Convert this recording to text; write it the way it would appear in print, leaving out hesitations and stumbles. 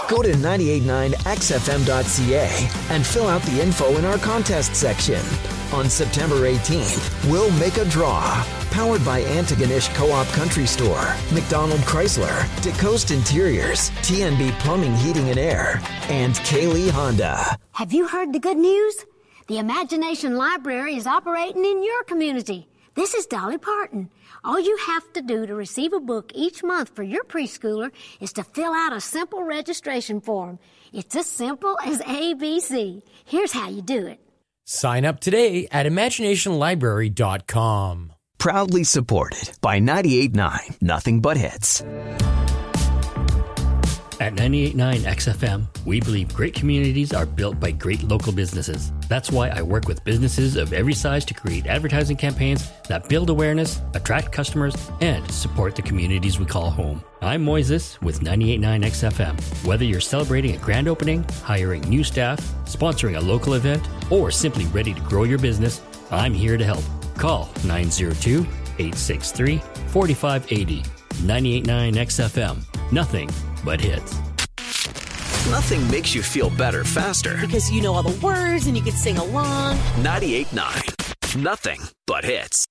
Go to 989xfm.ca and fill out the info in our contest section. On September 18th, we'll make a draw. Powered by Antigonish Co-op Country Store, McDonald Chrysler, DeCoast Interiors, TNB Plumbing, Heating and Air, and Kaylee Honda. Have you heard the good news? The Imagination Library is operating in your community. This is Dolly Parton. All you have to do to receive a book each month for your preschooler is to fill out a simple registration form. It's as simple as ABC. Here's how you do it. Sign up today at imaginationlibrary.com. Proudly supported by 98.9 Nothing But Hits. At 98.9 XFM, we believe great communities are built by great local businesses. That's why I work with businesses of every size to create advertising campaigns that build awareness, attract customers, and support the communities we call home. I'm Moises with 98.9 XFM. Whether you're celebrating a grand opening, hiring new staff, sponsoring a local event, or simply ready to grow your business, I'm here to help. Call 902-863-4580. 98.9 XFM. Nothing but hits. Nothing makes you feel better faster. Because you know all the words and you can sing along. 98.9 Nothing But Hits.